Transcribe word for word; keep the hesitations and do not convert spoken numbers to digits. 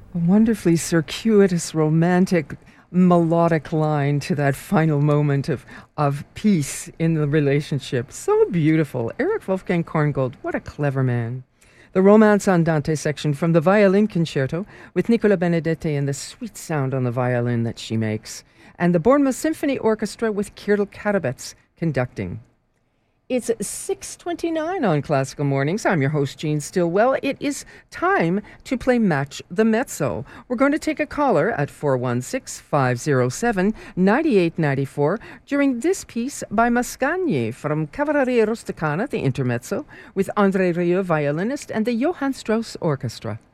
A wonderfully circuitous, romantic, melodic line to that final moment of, of peace in the relationship. So beautiful. Eric Wolfgang Korngold, what a clever man. The Romance Andante section from the Violin Concerto with Nicola Benedetti and the sweet sound on the violin that she makes. And the Bournemouth Symphony Orchestra with Kirill Karabets conducting. It's six twenty-nine on Classical Mornings. I'm your host, Jean Stillwell. It is time to play Match the Mezzo. We're going to take a caller at four one six, five oh seven, nine eight nine four during this piece by Mascagni from Cavalleria Rusticana, the Intermezzo, with André Rieu, violinist, and the Johann Strauss Orchestra.